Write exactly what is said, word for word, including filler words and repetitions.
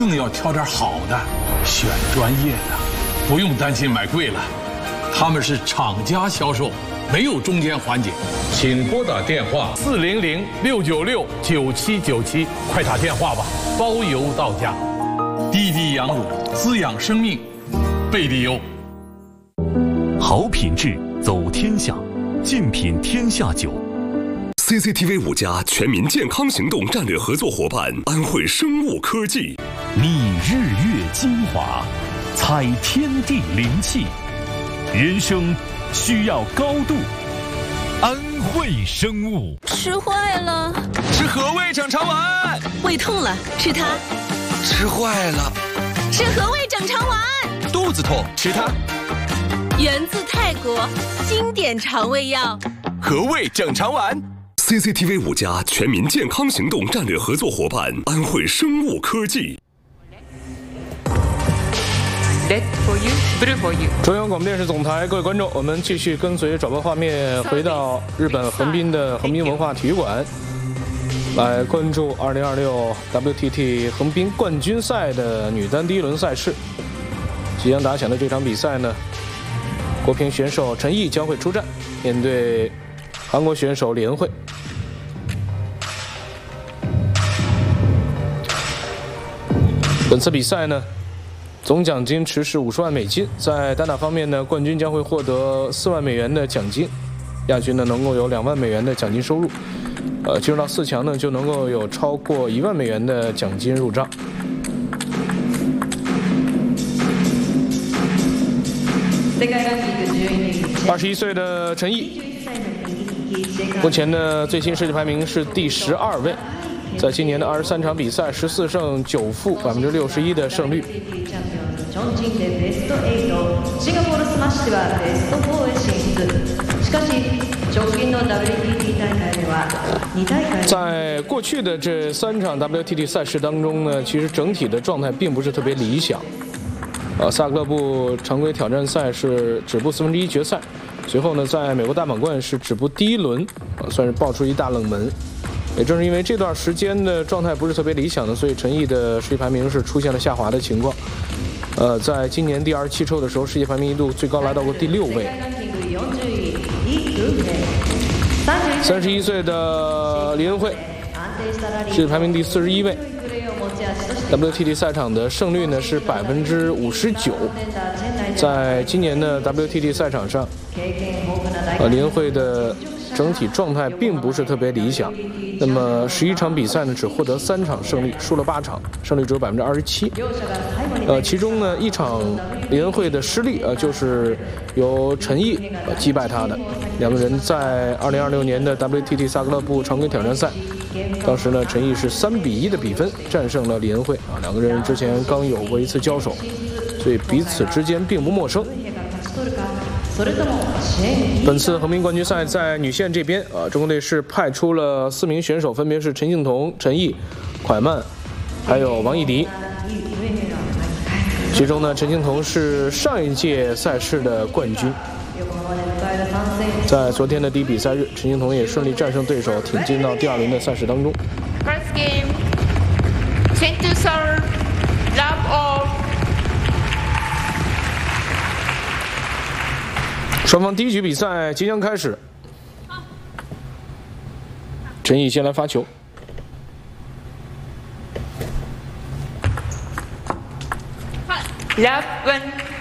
更要挑点好的，选专业的，不用担心买贵了。他们是厂家销售，没有中间环节。请拨打电话四零零六九六九七九七，快打电话吧，包邮到家。滴滴羊乳滋养生命，贝利优。 好品质走天下，竞品天下酒。 C C T V 五家全民健康行动战略合作伙伴安慧生物科技， 觅日月精华，采天地灵气，人生需要高度。安慧生物。 吃坏了， 吃和味整肠丸。 胃痛了，吃它。 吃坏了， 吃和味整肠丸。 肚子痛，吃它。 源自泰国，经典肠胃药。 和味整肠丸。 C C T V 五家全民健康行动战略合作伙伴安慧生物科技。 中央广播电视总台，各位观众，我们继续跟随转播画面回到日本横滨的横滨文化体育馆，来关注二零二六 W T T 横滨冠军赛的女单第一轮赛事。即将打响的这场比赛呢，国乒选手陈毅将会出战，面对韩国选手李恩惠。本次比赛呢，总奖金池是五十万美金。在单打方面呢，冠军将会获得四万美元的奖金，亚军呢能够有两万美元的奖金收入。呃，进入到四强呢，就能够有超过一万美元的奖金入账。二十一岁的陈毅，目前的最新世界排名是第十二位。在今年的二十三场比赛，十四胜九负，百分之六十一的胜率。在过去的这三场 W T T 赛事当中呢，其实整体的状态并不是特别理想。呃，萨格勒布常规挑战赛是止步四分之一决赛，随后呢，在美国大满贯是止步第一轮，呃，算是爆出一大冷门。也正是因为这段时间的状态不是特别理想的，所以陈毅的世界排名是出现了下滑的情况。呃，在今年第二十七周的时候，世界排名一度最高来到过第六位。三十一岁的李恩惠，世界排名第四十一位。W T T 赛场的胜率呢是百分之五十九。在今年的 W T T 赛场上，呃，李恩惠的整体状态并不是特别理想，那么十一场比赛呢，只获得三场胜利，输了八场，胜率只有百分之二十七。呃，其中呢，一场李恩惠的失利，呃，就是由陈毅呃击败他的。两个人在二零二六年的 W T T 萨格勒布常规挑战赛，当时呢，陈毅是三比一的比分战胜了李恩惠啊。两个人之前刚有过一次交手，所以彼此之间并不陌生。本次横滨冠军赛在女线这边，呃，中国队是派出了四名选手，分别是陈幸同、陈毅、蒯曼，还有王艺迪。其中呢，陈幸同是上一届赛事的冠军。在昨天的第一比赛日，陈幸同也顺利战胜对手，挺进到第二轮的赛事当中。 First game, change to serve, love all. 双方第一局比赛即将开始，陈毅先来发球。 Love one.